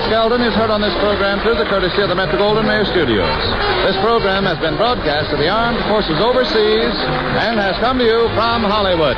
Skelton is heard on this program through the courtesy of the Metro-Goldwyn-Mayer Studios. This program has been broadcast to the armed forces overseas and has come to you from Hollywood.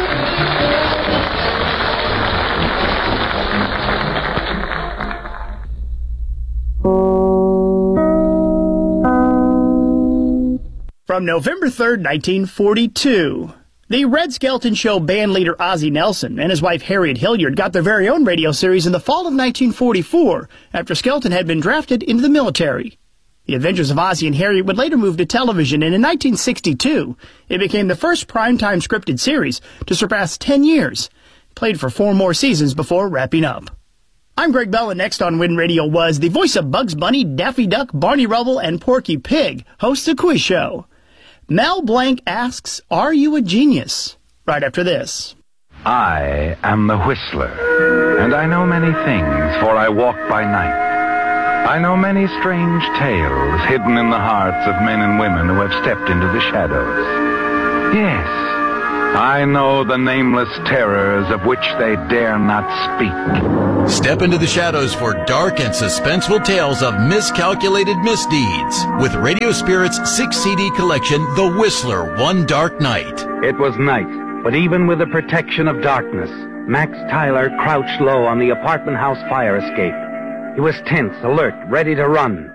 From November 3rd, 1942, the Red Skelton Show band leader Ozzie Nelson and his wife Harriet Hilliard got their very own radio series in the fall of 1944 after Skelton had been drafted into the military. The Adventures of Ozzie and Harriet would later move to television, and in 1962, it became the first primetime scripted series to surpass 10 years. It played for 4 more seasons before wrapping up. I'm Greg Bell, and next on Win Radio was the voice of Bugs Bunny, Daffy Duck, Barney Rubble, and Porky Pig hosts a quiz show. Mel Blanc asks, are you a genius? Right after this. I am the Whistler, and I know many things, for I walk by night. I know many strange tales hidden in the hearts of men and women who have stepped into the shadows. Yes, I know the nameless terrors of which they dare not speak. Step into the shadows for dark and suspenseful tales of miscalculated misdeeds with Radio Spirit's 6-CD collection, The Whistler, One Dark Night. It was night, but even with the protection of darkness, Max Tyler crouched low on the apartment house fire escape. He was tense, alert, ready to run.